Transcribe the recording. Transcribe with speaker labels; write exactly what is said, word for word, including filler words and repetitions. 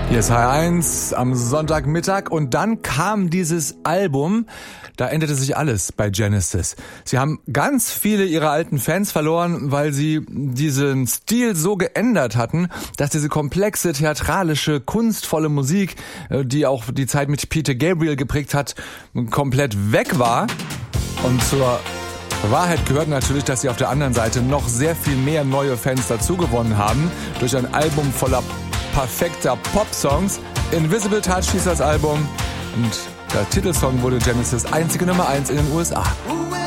Speaker 1: Hier ist H eins am Sonntagmittag und dann kam dieses Album, da änderte sich alles bei Genesis. Sie haben ganz viele ihrer alten Fans verloren, weil sie diesen Stil so geändert hatten, dass diese komplexe, theatralische, kunstvolle Musik, die auch die Zeit mit Peter Gabriel geprägt hat, komplett weg war. Und zur Wahrheit gehört natürlich, dass sie auf der anderen Seite noch sehr viel mehr neue Fans dazu gewonnen haben, durch ein Album voller perfekter Pop-Songs. Invisible Touch hieß das Album und der Titelsong wurde Genesis einzige Nummer eins in den U S A.